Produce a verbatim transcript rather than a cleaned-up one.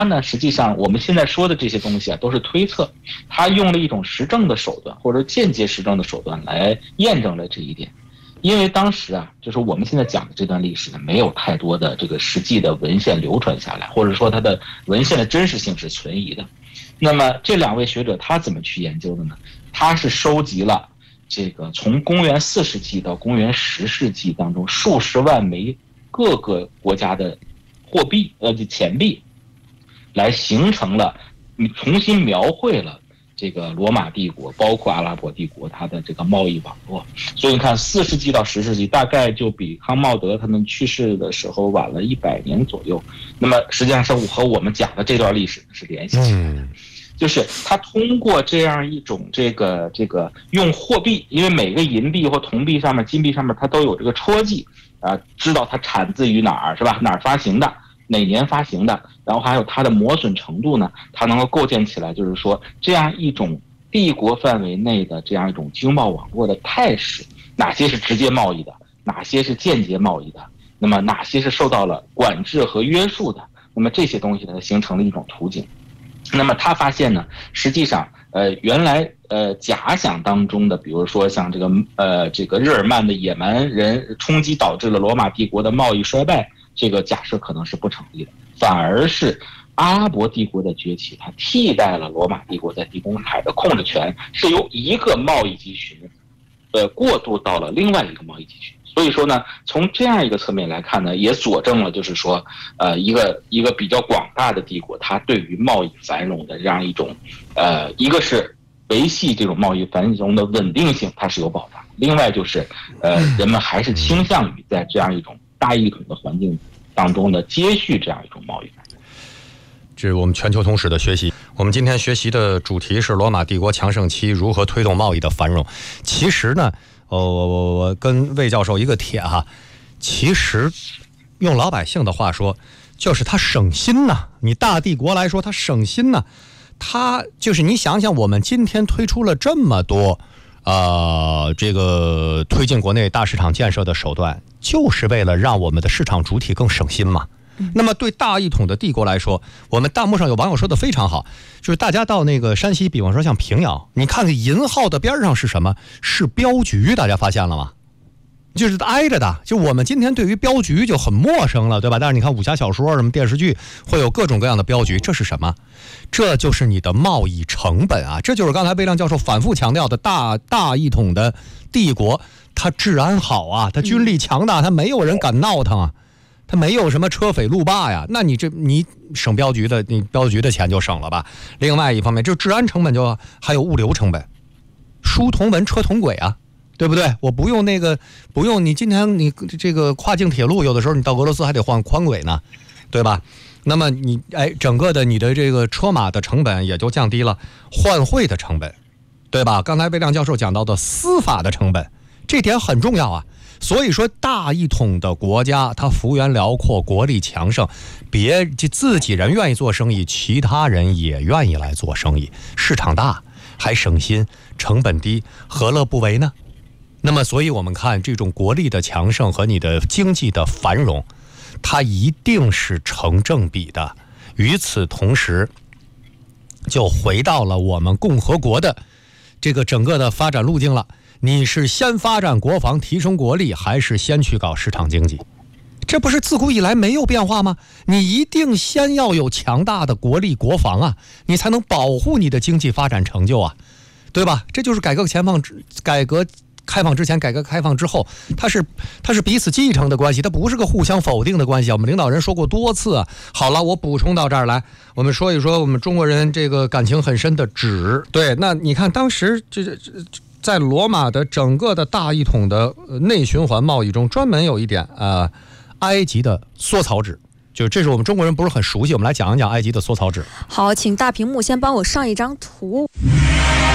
呢，实际上我们现在说的这些东西啊，都是推测，他用了一种实证的手段或者间接实证的手段来验证了这一点。因为当时啊，就是我们现在讲的这段历史呢，没有太多的这个实际的文献流传下来，或者说它的文献的真实性是存疑的。那么这两位学者他怎么去研究的呢？他是收集了这个从公元四世纪到公元十世纪当中数十万枚各个国家的货币呃钱币，来形成了重新描绘了这个罗马帝国包括阿拉伯帝国它的这个贸易网络。所以你看四世纪到十世纪大概就比康茂德他们去世的时候晚了一百年左右，那么实际上是和我们讲的这段历史是联系起来的。就是他通过这样一种这个这个用货币，因为每个银币或铜币上面金币上面它都有这个戳记啊、呃，知道它产自于哪儿是吧，哪儿发行的，哪年发行的，然后还有它的磨损程度呢，它能够构建起来，就是说这样一种帝国范围内的这样一种经贸网络的态势，哪些是直接贸易的，哪些是间接贸易的，那么哪些是受到了管制和约束的，那么这些东西呢形成了一种图景。那么他发现呢，实际上呃原来呃假想当中的，比如说像这个呃这个日耳曼的野蛮人冲击导致了罗马帝国的贸易衰败，这个假设可能是不成立的，反而是阿拉伯帝国的崛起，它替代了罗马帝国在地中海的控制权，是由一个贸易集群呃过渡到了另外一个贸易集群。所以说呢，从这样一个侧面来看呢，也佐证了就是说呃一个一个比较广大的帝国，它对于贸易繁荣的这样一种呃一个是维系这种贸易繁荣的稳定性，它是有保障，另外就是呃人们还是倾向于在这样一种大一统的环境当中的接续这样一种贸易繁荣。 这是我们全球通史的学习。我们今天学习的主题是罗马帝国强盛期如何推动贸易的繁荣。其实呢哦，我我我跟魏教授一个帖哈，其实用老百姓的话说，就是他省心呐。你大帝国来说，他省心呐。他就是你想想，我们今天推出了这么多，呃，这个推进国内大市场建设的手段，就是为了让我们的市场主体更省心嘛。那么对大一统的帝国来说，我们弹幕上有网友说的非常好，就是大家到那个山西，比方说像平遥，你看看银号的边上是什么？是镖局，大家发现了吗？就是挨着的，就我们今天对于镖局就很陌生了，对吧？但是你看武侠小说什么电视剧会有各种各样的镖局，这是什么？这就是你的贸易成本啊！这就是刚才魏亮教授反复强调的大大一统的帝国，它治安好啊，它军力强大，它没有人敢闹腾啊。它没有什么车匪路霸呀，那你这你省镖局的，你镖局的钱就省了吧。另外一方面，就治安成本就还有物流成本，书同文车同轨啊，对不对？我不用那个不用你今天你这个跨境铁路，有的时候你到俄罗斯还得换宽轨呢，对吧？那么你哎，整个的你的这个车马的成本也就降低了，换汇的成本，对吧？刚才魏亮教授讲到的司法的成本，这点很重要啊。所以说大一统的国家，它幅员辽阔，国力强盛，别自己人愿意做生意，其他人也愿意来做生意，市场大还省心，成本低，何乐不为呢？那么所以我们看这种国力的强盛和你的经济的繁荣，它一定是成正比的。与此同时，就回到了我们共和国的这个整个的发展路径了。你是先发展国防提升国力，还是先去搞市场经济？这不是自古以来没有变化吗？你一定先要有强大的国力国防啊，你才能保护你的经济发展成就啊，对吧？这就是改革前放改革开放之前改革开放之后，它是它是彼此继承的关系，它不是个互相否定的关系。我们领导人说过多次啊。好了，我补充到这儿来，我们说一说我们中国人这个感情很深的纸。对，那你看当时这这这在罗马的整个的大一统的内循环贸易中，专门有一点啊、呃，埃及的缩草纸，就这是我们中国人不是很熟悉，我们来讲一讲埃及的缩草纸。 好，请大屏幕先帮我上一张图。